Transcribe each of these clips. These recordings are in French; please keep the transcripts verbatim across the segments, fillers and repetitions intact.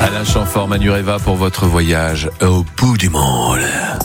Alain Chamfort, Manureva pour votre voyage au bout du monde.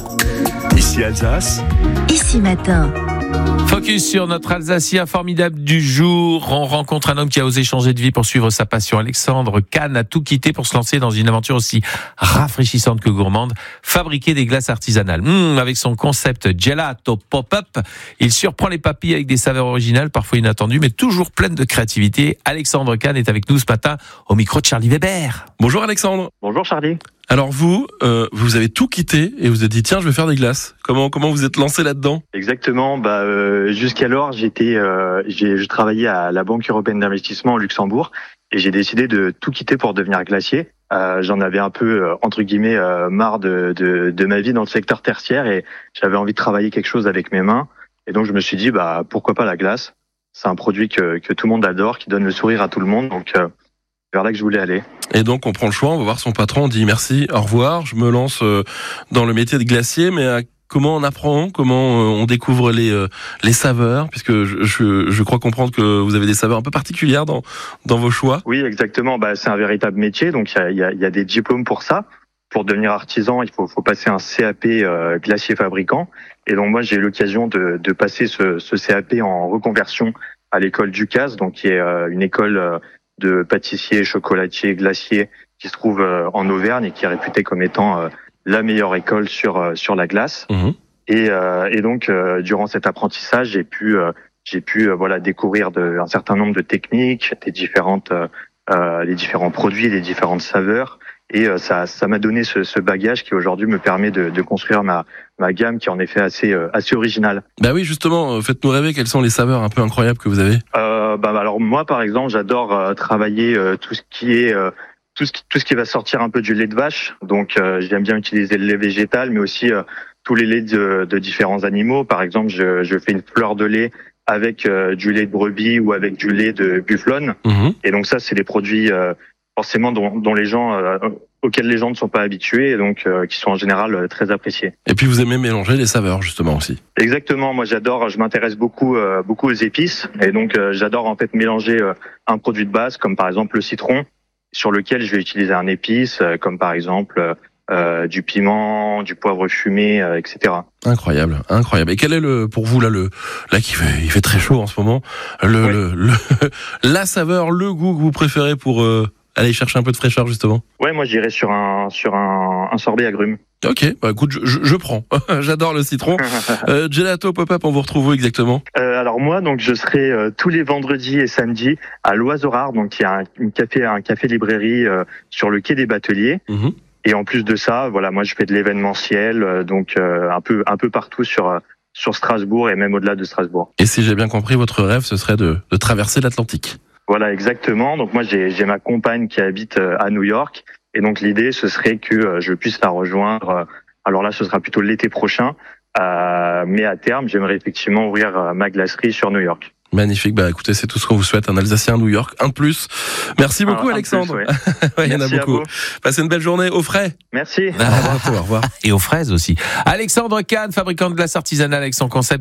Ici Alsace. Ici Matin. Focus sur notre Alsacien formidable du jour. On rencontre un homme qui a osé changer de vie pour suivre sa passion. Alexandre Kahn a tout quitté pour se lancer dans une aventure aussi rafraîchissante que gourmande, fabriquer des glaces artisanales. Mmh, avec son concept Gelato Pop-Up, il surprend les papilles avec des saveurs originales, parfois inattendues, mais toujours pleines de créativité. Alexandre Kahn est avec nous ce matin au micro de Charlie Weber. Bonjour Alexandre. Bonjour Charlie. Alors vous, euh, vous avez tout quitté et vous avez dit tiens je vais faire des glaces. Comment comment vous êtes lancé là-dedans? Exactement. Bah euh, jusqu'alors j'étais, euh, j'ai je travaillais à la Banque européenne d'investissement au Luxembourg et j'ai décidé de tout quitter pour devenir glacier. Euh, j'en avais un peu euh, entre guillemets euh, marre de, de de ma vie dans le secteur tertiaire et j'avais envie de travailler quelque chose avec mes mains. Et donc je me suis dit bah pourquoi pas la glace. C'est un produit que que tout le monde adore, qui donne le sourire à tout le monde. Donc euh, vers là que je voulais aller. Et donc on prend le choix, on va voir son patron, on dit merci, au revoir, je me lance dans le métier de glacier, mais à comment on apprend, comment on découvre les les saveurs, puisque je, je, je crois comprendre que vous avez des saveurs un peu particulières dans dans vos choix. Oui, exactement. Bah c'est un véritable métier, donc il y a il y a, il y a des diplômes pour ça. Pour devenir artisan, il faut faut passer un C A P euh, glacier fabricant. Et donc moi j'ai eu l'occasion de de passer ce ce C A P en reconversion à l'école Ducasse, donc qui est euh, une école euh, de pâtissier, chocolatier, glacier qui se trouve euh, en Auvergne et qui est réputée comme étant euh, la meilleure école sur euh, sur la glace. Mmh. Et, euh, et donc euh, durant cet apprentissage, j'ai pu euh, j'ai pu euh, voilà découvrir de, un certain nombre de techniques, des différentes euh, les différents produits, les différentes saveurs. Et euh, ça ça m'a donné ce, ce bagage qui aujourd'hui me permet de, de construire ma ma gamme qui est en effet assez euh, assez originale. Bah oui, justement, faites-nous rêver, quelles sont les saveurs un peu incroyables que vous avez? Euh, bah alors moi par exemple, j'adore euh, travailler euh, tout ce qui est euh, tout ce qui tout ce qui va sortir un peu du lait de vache. Donc euh, j'aime bien utiliser le lait végétal, mais aussi euh, tous les laits de, de différents animaux. Par exemple, je je fais une fleur de lait avec euh, du lait de brebis ou avec du lait de bufflonne. Mmh. Et donc ça, c'est des produits euh, forcément dont, dont les gens euh, auxquels les gens ne sont pas habitués et donc euh, qui sont en général euh, très appréciés. Et puis vous aimez mélanger les saveurs justement aussi. Exactement, moi j'adore, je m'intéresse beaucoup euh, beaucoup aux épices et donc euh, j'adore en fait mélanger euh, un produit de base comme par exemple le citron sur lequel je vais utiliser un épice euh, comme par exemple euh, du piment, du poivre fumé, euh, et cetera. Incroyable, incroyable. Et quel est le pour vous là le là qui fait il fait très chaud en ce moment le, oui. le, le la saveur, le goût que vous préférez pour euh, aller chercher un peu de fraîcheur justement? Ouais, moi j'irais sur un sur un, un sorbet agrumes. Ok, bah écoute, je, je, je prends. J'adore le citron. euh, Gelato Pop-Up, on vous retrouve où exactement? euh, Alors moi, donc je serai euh, tous les vendredis et samedis à l'Oiseau Rare, donc il y a un, un café, un café librairie euh, sur le quai des Bateliers. Mmh. Et en plus de ça, voilà, moi je fais de l'événementiel, euh, donc euh, un peu un peu partout sur euh, sur Strasbourg et même au-delà de Strasbourg. Et si j'ai bien compris, votre rêve, ce serait de, de traverser l'Atlantique. Voilà, exactement. Donc moi, j'ai, j'ai ma compagne qui habite à New York. Et donc l'idée, ce serait que je puisse la rejoindre. Alors là, ce sera plutôt l'été prochain. Euh, mais à terme, j'aimerais effectivement ouvrir ma glacerie sur New York. Magnifique. Bah écoutez, c'est tout ce qu'on vous souhaite. Un Alsacien à New York, un de plus. Merci beaucoup, un, Alexandre. Un plus, ouais. Ouais, il y en a beaucoup. Passez une belle journée au frais. Merci. À bientôt, au revoir. Et aux fraises aussi. Alexandre Kahn, fabricant de glace artisanale avec son concept